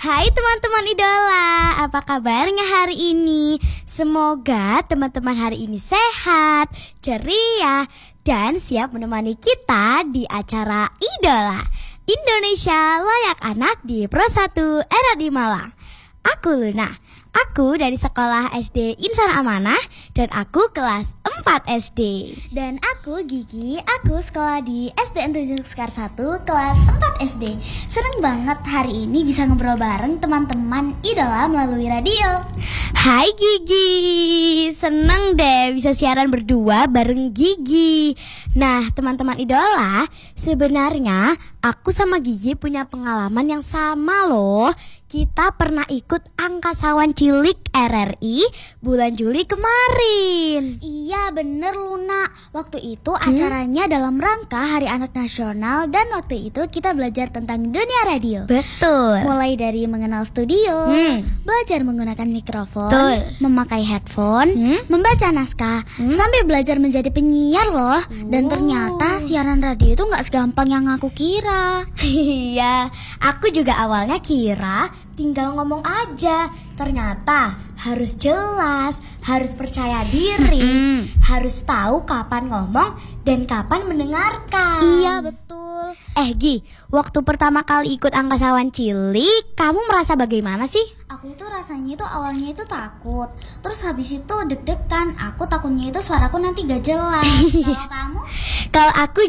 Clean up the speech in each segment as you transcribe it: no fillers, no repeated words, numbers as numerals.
Hai teman-teman idola, apa kabarnya hari ini? Semoga teman-teman hari ini sehat, ceria, dan siap menemani kita di acara Idola Indonesia Layak Anak di Pro 1 RRI Malang. Aku Luna, aku dari sekolah SD Insan Amanah dan aku kelas 4 SD. Dan aku Gigi, aku sekolah di SDN 7 Sekar 1 kelas 4 SD. Seneng banget hari ini bisa ngobrol bareng teman-teman idola melalui radio. Hai Gigi, seneng deh bisa siaran berdua bareng Gigi. Nah teman-teman idola, sebenarnya aku sama Gigi punya pengalaman yang sama loh. Kita pernah ikut angkasawan cilik RRI bulan Juli kemarin. Iya bener Luna, waktu itu acaranya dalam rangka Hari Anak Nasional. Dan waktu itu kita belajar tentang dunia radio. Betul. Mulai dari mengenal studio, belajar menggunakan mikrofon, Betul. memakai headphone, membaca naskah, sampai belajar menjadi penyiar loh. Dan ternyata siaran radio itu gak segampang yang aku kira. Iya, aku juga awalnya kira tinggal ngomong aja. Ternyata harus jelas, harus percaya diri, harus tahu kapan ngomong dan kapan mendengarkan. Iya betul. Gi, waktu pertama kali ikut angkasawan cilik, kamu merasa bagaimana sih? Aku itu rasanya itu awalnya itu takut. Terus habis itu deg-degan. Aku takutnya itu suaraku nanti gak jelas. Kalau kamu? Kalau aku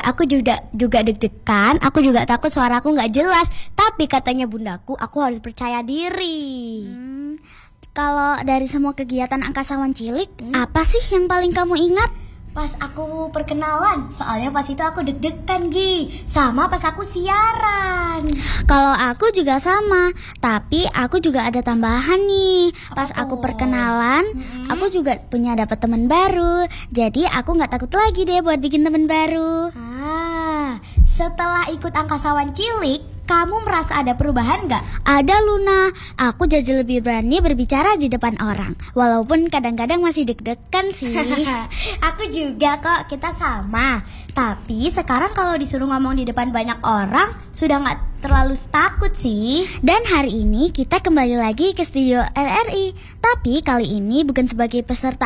juga deg-degan. Aku juga takut suaraku gak jelas. Tapi katanya bundaku, aku harus percaya diri. Kalau dari semua kegiatan angkasawan cilik, apa sih yang paling kamu ingat? Pas aku perkenalan, soalnya pas itu aku deg-degan Gi. Sama pas aku siaran. Kalau aku juga sama, tapi aku juga ada tambahan nih. Pas aku perkenalan, aku juga punya dapat teman baru. Jadi aku gak takut lagi deh buat bikin teman baru. Setelah ikut angkasawan cilik, kamu merasa ada perubahan gak? Ada Luna, aku jadi lebih berani berbicara di depan orang. Walaupun kadang-kadang masih deg-degan sih. Aku juga kok, kita sama. Tapi sekarang kalau disuruh ngomong di depan banyak orang, sudah gak terlalu takut sih. Dan hari ini kita kembali lagi ke studio RRI. Tapi kali ini bukan sebagai peserta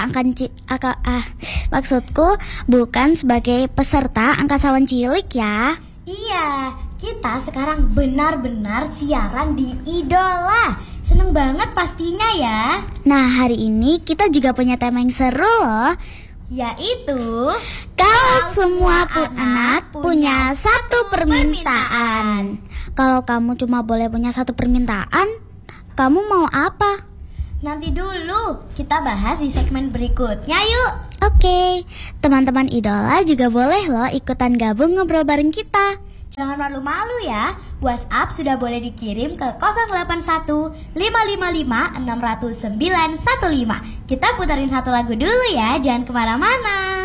maksudku bukan sebagai peserta angkasawan cilik ya. Iya, kita sekarang benar-benar siaran di Idola. Seneng banget pastinya ya. Nah hari ini kita juga punya tema yang seru loh, yaitu kalau semua anak punya satu permintaan. Kalau kamu cuma boleh punya satu permintaan, kamu mau apa? Nanti dulu, kita bahas di segmen berikutnya yuk. Oke, teman-teman idola juga boleh loh ikutan gabung ngobrol bareng kita. Jangan malu-malu ya. WhatsApp sudah boleh dikirim ke 081 555 600 915. Kita putarin satu lagu dulu ya, jangan kemana-mana.